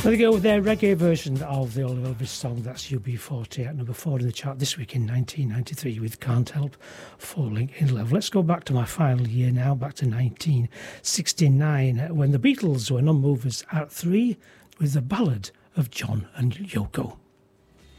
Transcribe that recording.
There they go with their reggae version of the old Elvis song. That's UB40 at number 4 in the chart this week in 1993 with Can't Help Falling in Love. Let's go back to my final year now, back to 1969, when the Beatles were non-movers at 3 with the ballad of John and Yoko.